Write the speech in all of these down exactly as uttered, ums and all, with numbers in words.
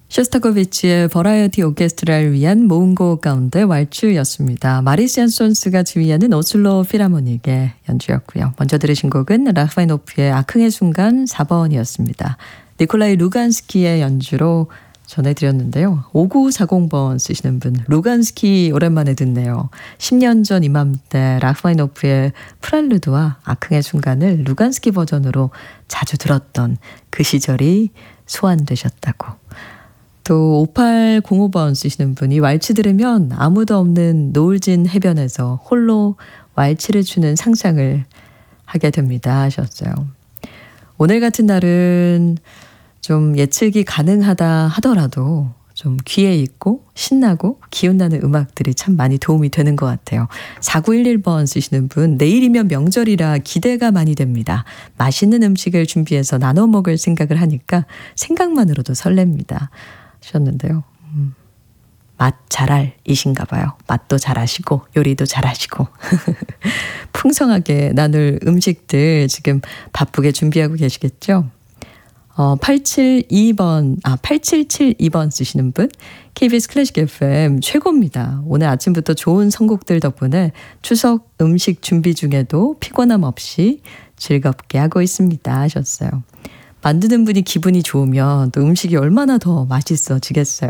쇼스타코비치의 버라이어티 오케스트라를 위한 모음곡 가운데 왈츠였습니다. 마리스 얀손스가 지휘하는 오슬로 필하모닉의 연주였고요. 먼저 들으신 곡은 라흐마니노프의 아흥의 순간 사 번이었습니다. 니콜라이 루간스키의 연주로 전해드렸는데요. 오구사공 번 쓰시는 분, 루간스키 오랜만에 듣네요. 십 년 전 이맘때 라흐마니노프의 프렐루드와 아흥의 순간을 루간스키 버전으로 자주 들었던 그 시절이 소환되셨다고. 또 오팔공오 번 쓰시는 분이 왈츠 들으면 아무도 없는 노을진 해변에서 홀로 왈츠를 추는 상상을 하게 됩니다 하셨어요. 오늘 같은 날은 좀 예측이 가능하다 하더라도 좀 귀에 있고 신나고 기운나는 음악들이 참 많이 도움이 되는 것 같아요. 사구일일 번 쓰시는 분, 내일이면 명절이라 기대가 많이 됩니다. 맛있는 음식을 준비해서 나눠 먹을 생각을 하니까 생각만으로도 설렙니다 하셨는데요. 음, 맛 잘알이신가 봐요. 맛도 잘하시고 요리도 잘하시고 풍성하게 나눌 음식들 지금 바쁘게 준비하고 계시겠죠? 어, 팔칠이 번, 아, 팔칠칠이 번 쓰시는 분, 케이비에스 클래식 에프엠 최고입니다. 오늘 아침부터 좋은 선곡들 덕분에 추석 음식 준비 중에도 피곤함 없이 즐겁게 하고 있습니다 하셨어요. 만드는 분이 기분이 좋으면 또 음식이 얼마나 더 맛있어지겠어요.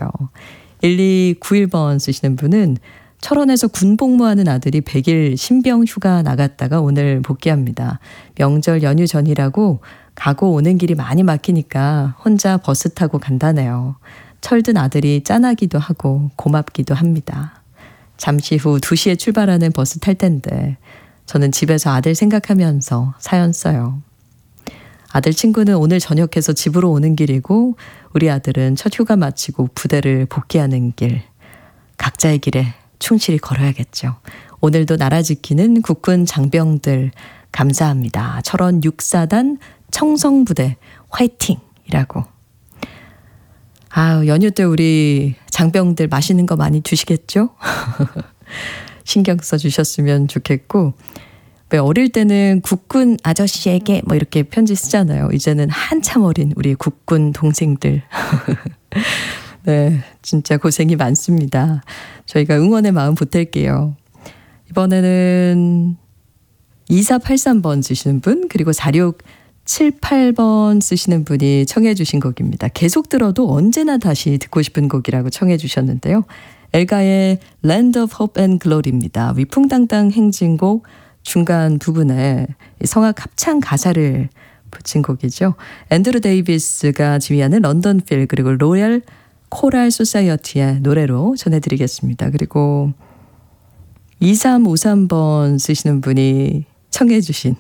일이구일 번 쓰시는 분은 철원에서 군복무하는 아들이 백 일 신병 휴가 나갔다가 오늘 복귀합니다. 명절 연휴 전이라고 가고 오는 길이 많이 막히니까 혼자 버스 타고 간다네요. 철든 아들이 짠하기도 하고 고맙기도 합니다. 잠시 후 두 시에 출발하는 버스 탈 텐데 저는 집에서 아들 생각하면서 사연 써요. 아들 친구는 오늘 저녁해서 집으로 오는 길이고 우리 아들은 첫 휴가 마치고 부대를 복귀하는 길. 각자의 길에 충실히 걸어야겠죠. 오늘도 나라 지키는 국군 장병들 감사합니다. 철원 육사단 청성부대 화이팅이라고. 아유, 연휴 때 우리 장병들 맛있는 거 많이 드시겠죠? 신경 써주셨으면 좋겠고, 왜 어릴 때는 국군 아저씨에게 뭐 이렇게 편지 쓰잖아요. 이제는 한참 어린 우리 국군 동생들. 네, 진짜 고생이 많습니다. 저희가 응원의 마음 보탤게요. 이번에는 이사팔삼 번 쓰시는 분, 그리고 사육칠팔 번 쓰시는 분이 청해 주신 곡입니다. 계속 들어도 언제나 다시 듣고 싶은 곡이라고 청해 주셨는데요. 엘가의 Land of Hope and Glory입니다. 위풍당당 행진곡 중간 부분에 성악 합창 가사를 붙인 곡이죠. 앤드루 데이비스가 지휘하는 런던 필 그리고 로얄 코랄 소사이어티의 노래로 전해드리겠습니다. 그리고 이삼오삼 번 쓰시는 분이 청해 주신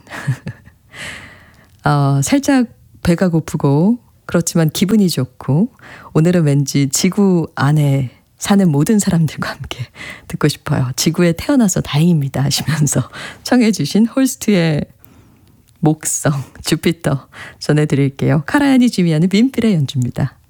어, 살짝 배가 고프고 그렇지만 기분이 좋고 오늘은 왠지 지구 안에 사는 모든 사람들과 함께 듣고 싶어요. 지구에 태어나서 다행입니다 하시면서 청해 주신 홀스트의 목성, 주피터 전해드릴게요. 카라얀이 지휘하는 빈필의 연주입니다.